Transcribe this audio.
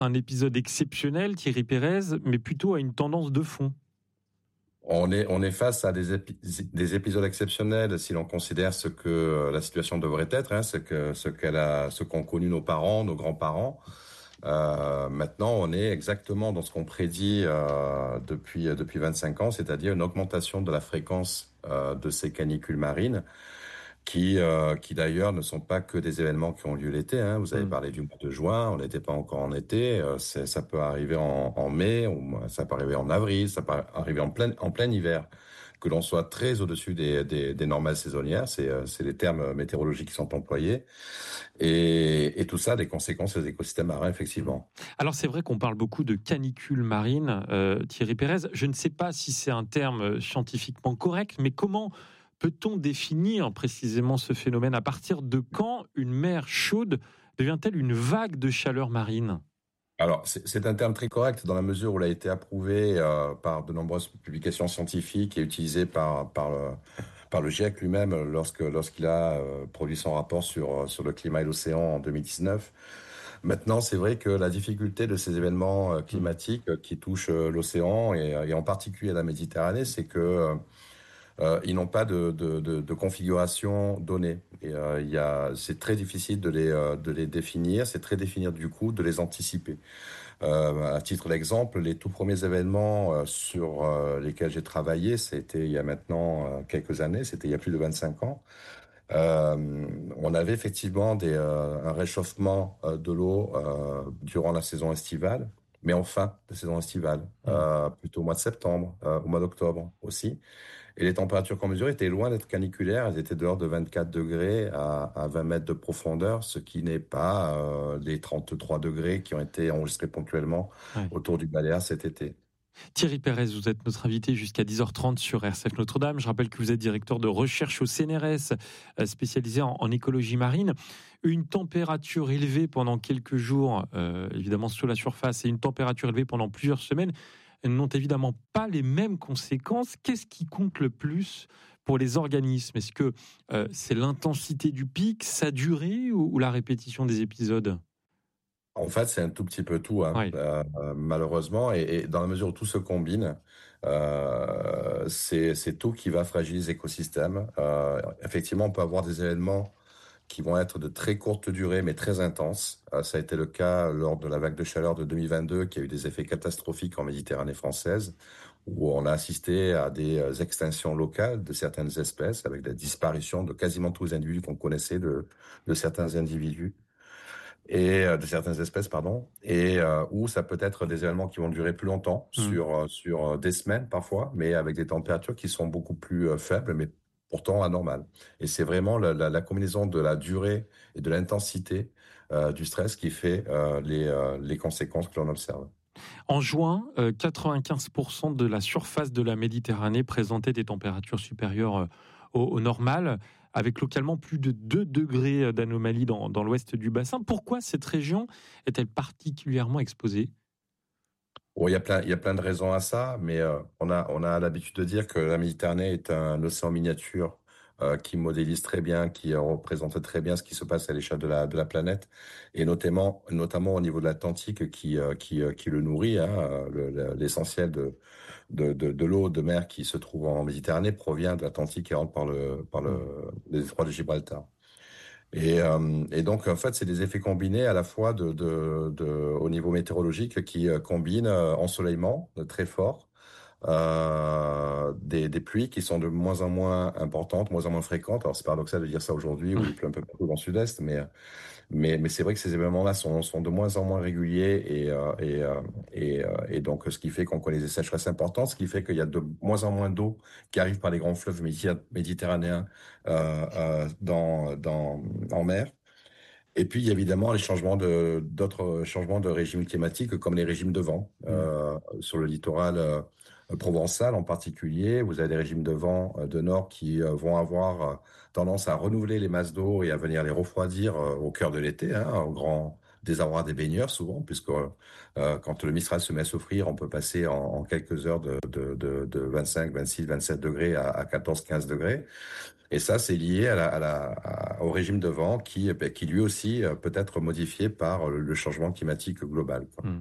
un épisode exceptionnel, Thierry Pérez, mais plutôt à une tendance de fond. On est face à des épisodes exceptionnels si l'on considère ce que la situation devrait être, hein, ce qu'ont connu nos parents, nos grands-parents. Maintenant, on est exactement dans ce qu'on prédit depuis 25 ans, c'est-à-dire une augmentation de la fréquence de ces canicules marines, qui d'ailleurs ne sont pas que des événements qui ont lieu l'été. Hein. Vous avez parlé du mois de juin, on n'était pas encore en été. Ça peut arriver en mai, ou ça peut arriver en avril, ça peut arriver en plein hiver. Que l'on soit très au-dessus des normales saisonnières, c'est les termes météorologiques qui sont employés. Et tout ça a des conséquences sur les écosystèmes marins, effectivement. Alors c'est vrai qu'on parle beaucoup de canicule marine, Thierry Pérez. Je ne sais pas si c'est un terme scientifiquement correct, mais comment peut-on définir précisément ce phénomène? À partir de quand une mer chaude devient-elle une vague de chaleur marine? Alors, c'est un terme très correct dans la mesure où il a été approuvé par de nombreuses publications scientifiques et utilisé par le GIEC lui-même lorsqu'il a produit son rapport sur le climat et l'océan en 2019. Maintenant, c'est vrai que la difficulté de ces événements climatiques qui touchent l'océan et en particulier la Méditerranée, c'est que ils n'ont pas de configuration donnée. Et c'est très difficile de les définir. C'est très difficile du coup de les anticiper. À titre d'exemple, les tout premiers événements sur lesquels j'ai travaillé, c'était il y a maintenant quelques années, c'était il y a plus de 25 ans. On avait effectivement un réchauffement de l'eau durant la saison estivale, mais en fin de saison estivale, plutôt au mois de septembre, au mois d'octobre aussi. Et les températures qu'on mesurait étaient loin d'être caniculaires, elles étaient de l'ordre de 24 degrés à 20 mètres de profondeur, ce qui n'est pas les 33 degrés qui ont été enregistrés ponctuellement autour du Baléares cet été. Thierry Pérez, vous êtes notre invité jusqu'à 10h30 sur RCF Notre-Dame. Je rappelle que vous êtes directeur de recherche au CNRS, spécialisé en écologie marine. Une température élevée pendant quelques jours, évidemment sous la surface, et une température élevée pendant plusieurs semaines n'ont évidemment pas les mêmes conséquences. Qu'est-ce qui compte le plus pour les organismes? Est-ce que c'est l'intensité du pic, sa durée ou la répétition des épisodes? En fait, c'est un tout petit peu tout, hein, Oui. malheureusement, et dans la mesure où tout se combine, c'est tout qui va fragiliser les écosystèmes. Effectivement, on peut avoir des événements qui vont être de très courte durée, mais très intenses. Ça a été le cas lors de la vague de chaleur de 2022, qui a eu des effets catastrophiques en Méditerranée française, où on a assisté à des extinctions locales de certaines espèces, avec la disparition de quasiment tous les individus qu'on connaissait de certains individus et de certaines espèces, pardon, et où ça peut être des événements qui vont durer plus longtemps, sur des semaines parfois, mais avec des températures qui sont beaucoup plus faibles, mais pourtant anormales. Et c'est vraiment la combinaison de la durée et de l'intensité du stress qui fait les conséquences que l'on observe. En juin, 95% de la surface de la Méditerranée présentait des températures supérieures au normal, avec localement plus de 2 degrés d'anomalie dans l'ouest du bassin. Pourquoi cette région est-elle particulièrement exposée? Bon, il y a plein de raisons à ça, mais on a l'habitude de dire que la Méditerranée est un océan miniature qui modélise très bien, qui représente très bien ce qui se passe à l'échelle de la planète, et notamment au niveau de l'Atlantique qui le nourrit. Hein, l'essentiel de l'eau de mer qui se trouve en Méditerranée provient de l'Atlantique et rentre par le détroit de Gibraltar. Et donc, en fait, c'est des effets combinés à la fois au niveau météorologique qui combinent ensoleillement très fort, des pluies qui sont de moins en moins importantes, moins en moins fréquentes. Alors, c'est paradoxal de dire ça aujourd'hui où il pleut un peu partout dans le sud-est, mais c'est vrai que ces événements-là sont de moins en moins réguliers et donc ce qui fait qu'on connaît des sécheresses importantes, ce qui fait qu'il y a de moins en moins d'eau qui arrive par les grands fleuves méditerranéens en mer. Et puis il y a évidemment d'autres changements de régime climatique comme les régimes de vent sur le littoral provençal en particulier. Vous avez des régimes de vent de nord qui vont avoir tendance à renouveler les masses d'eau et à venir les refroidir au cœur de l'été, hein, désarroi des baigneurs souvent, puisque quand le Mistral se met à s'offrir, on peut passer en quelques heures de 25, 26, 27 degrés à 14, 15 degrés. Et ça, c'est lié au régime de vent qui lui aussi peut être modifié par le changement climatique global, quoi. Mmh.